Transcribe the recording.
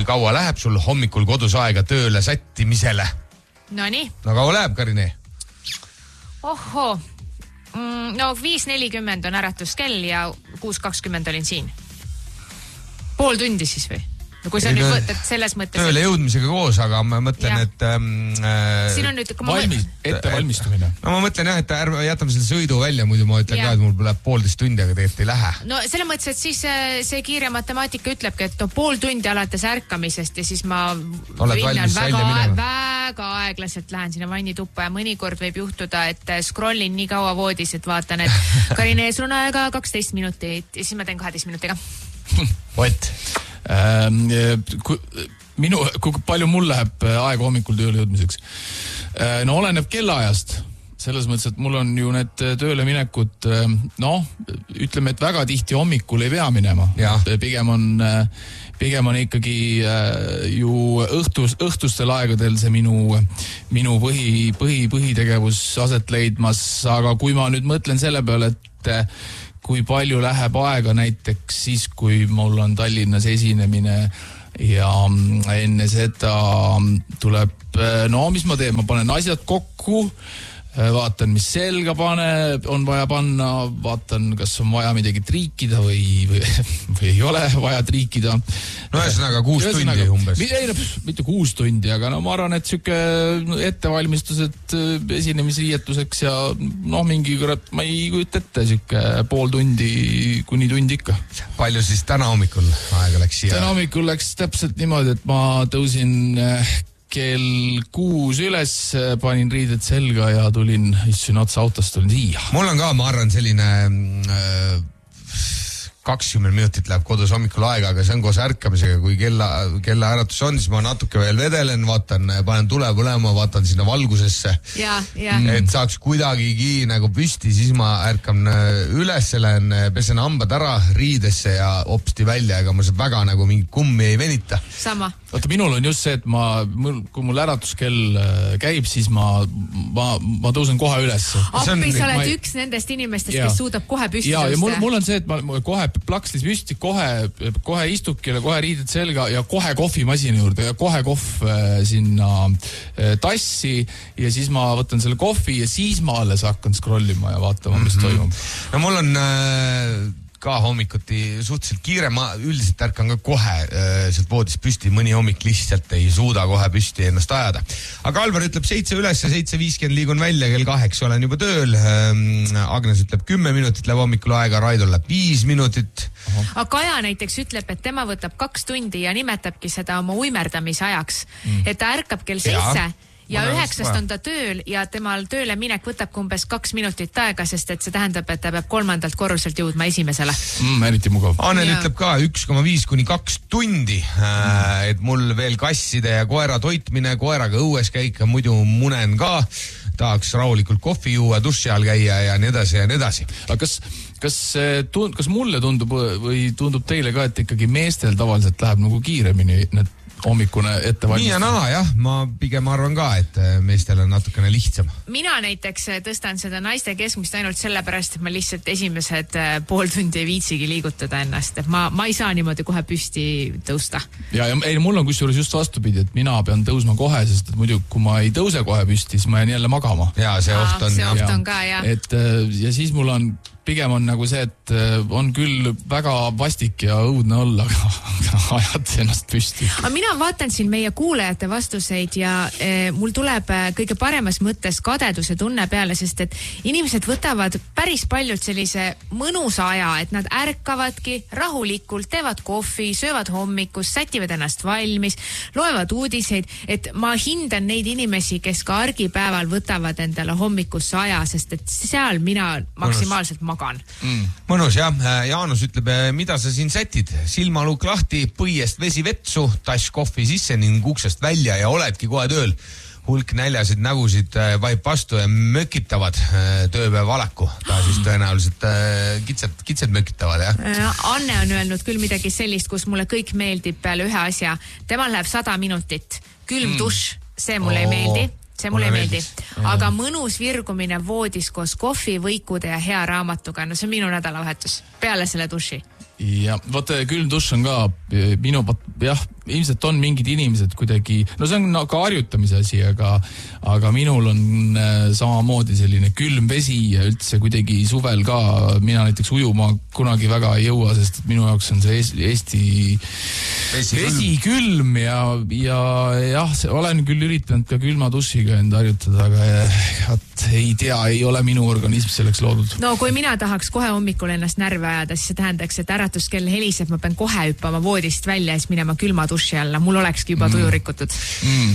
kui kaua läheb sul hommikul kodus aega tööle sättimisele? Nonii. No kaua läheb, Karine? Ohho. No 5:40 on äratuskell ja 6:20 olin siin. Pool tundi siis või? No kui sa nüüd võtad selles mõttes... Tööle jõudmisega koos, aga ma mõtlen, et... siin on nüüd... Ettevalmistumine. No ma mõtlen jah, et jätame selle sõidu välja, muidu ma ütlen ka, et mul läheb 1,5 tundi, aga tegelikult ei lähe. No selle mõttes, et siis see kiire matemaatika ütlebki, et pool tundi alates ärkamisest ja siis ma väga aeglaselt lähen sinna vannituppa ja mõnikord võib juhtuda, et scrollin nii kaua voodis, et vaatan, et Karine, sul on aega 12 minutit ja siis ma teen 12 minutiga. What? Kui palju mul läheb aega hommikul tööle jõudmiseks? No oleneb kellaajast. Selles mõttes, et mul on ju need tööle minekud, ütleme, et väga tihti hommikul ei pea minema. Pigem on ikkagi ju õhtustel aegadel see minu põhitegevus aset leidmas, aga kui ma nüüd mõtlen selle peale, et kui palju läheb aega näiteks siis, kui mul on Tallinnas esinemine ja enne seda tuleb, mis ma teen, ma panen asjad kokku, vaatan, mis selga on vaja panna, vaatan, kas on vaja midagi triikida või ei ole vaja triikida. No ühesõnaga 6 tundi umbes. Mitte 6 tundi, aga ma arvan, et siuke ettevalmistused esinemisriietuseks ja mingi ma ei kujuta ette siuke pool tundi kuni tund ikka. Palju siis täna hommikul aega läks siia? Täna hommikul läks täpselt niimoodi, et ma tõusin kell 6 üles, panin riided selga ja istusin otsa autost, tulin siia. Mul on ka, ma arvan, selline 20 minutit läheb kodus hommikul aega, aga see on koos ärkamisega, kui kella äratus on, siis ma natuke veel vedelen, panen tule põlema, vaatan sinna valgusesse. Et saaks kuidagigi nagu püsti, siis ma ärkan üles, pesen hambad ära riidesse ja hopsti välja, ega ma väga nagu mingi kummi ei venita. Sama. Vaata, minul on just see, et kui mul äratuskell käib, siis ma tõusen kohe üles. Appi, sa oled üks nendest inimestest, kes suudab kohe püsti tõusta. Ja mul on see, et ma kohe plakslis püsti, kohe istukile, kohe riided selga ja kohe kohvimasina juurde ja kohe kohv sinna tassi ja siis ma võtan selle kohvi ja siis ma alles hakkan scrollima ja vaatama, mis toimub. No mul on ka hommikuti suhteliselt kiire, ma üldiselt ärkan ka kohe sealt voodist püsti, mõni hommik lihtsalt ei suuda kohe püsti ennast ajada. Aga Alvar ütleb 7 üles ja 7:50 liigun välja, kell 8 olen juba tööl. Agnes ütleb 10 minutit läheb hommikul aega, Raidol läheb 5 minutit. Aga Kaja näiteks ütleb, et tema võtab 2 tundi ja nimetabki seda oma uimerdamise ajaks. Et ta ärkab kell 7 ja 9 on ta tööl ja temal tööle minek võtab umbes 2 minutit aega, sest et see tähendab, et ta peab 3. korruselt jõudma esimesele. Eriti mugav. Annel ütleb ka 1,5 kuni 2 tundi, et mul veel kasside ja koera toitmine, koeraga õues käik, muidu munen ka, tahaks rahulikult kohvi juua, duši all käia ja nii edasi ja nii edasi. Aga kas mulle tundub või tundub teile ka, et ikkagi meestel tavaliselt läheb nagu kiiremini need hommikune ettevalmistus? Nii ja naa, jah. Ma pigem arvan ka, et meestel on natukene lihtsam. Mina näiteks tõstan seda naiste keskmist ainult sellepärast, et ma lihtsalt esimesed pool tundi ei viitsigi liigutada ennast. Et ma ei saa niimoodi kohe püsti tõusta. Ja mul on kusjuures just vastupidi, et mina pean tõusma kohe, sest et muidu kui ma ei tõuse kohe püsti, siis ma jään jälle magama. Ja see oht on. See oht on ka, jah. Ja siis mul on pigem on nagu see, et on küll väga vastik ja õudne olla, aga ajad ennast püsti. Aga mina vaatan siin meie kuulajate vastuseid ja mul tuleb kõige paremas mõttes kadeduse tunne peale, sest et inimesed võtavad päris paljult sellise mõnusa aja, et nad ärkavadki rahulikult, teevad kohvi, söövad hommikus, sätivad ennast valmis, loevad uudiseid, et ma hindan neid inimesi, kes ka argipäeval võtavad endale hommikusse aja, sest et seal mina maksimaalselt magan. Mõnus, jah. Jaanus ütleb, mida sa siin sätid? Silmaluuk lahti, põiest vesi vetsu, tass kohvi sisse ning uksest välja ja oledki kohe tööl. Hulk näljasid nägusid vaib vastu ja mökitavad tööpäev alaku. Ta siis tõenäoliselt kitsed mökitavad, jah? Anne on öelnud küll midagi sellist, kus mulle kõik meeldib peale ühe asja. Temal läheb 100 minutit. Külm duš, see mulle ei meeldi. See mulle ei meeldi. Aga mõnus virgumine voodis koos kohvi, võikude ja hea raamatuga. No see on minu nädalavahetus peale selle duši. Ja vaata, külm duš on ka minu, jah, ilmselt on mingid inimesed kuidagi, no see on ka harjutamise asi, aga minul on samamoodi selline külm vesi ja üldse kuidagi suvel ka, mina näiteks ujuma kunagi väga ei jõua, sest minu jaoks on see Eesti vesi külm ja jah, olen küll üritanud ka külma dušiga end harjutada, aga ei tea, ei ole minu organism selleks loodud. No kui mina tahaks kohe hommikul ennast närve ajada, siis see tähendaks, et äratuskell heliseb, ma pean kohe hüppama voodist välja ja siis minema külma duši alla, mul olekski juba tuju rikutud.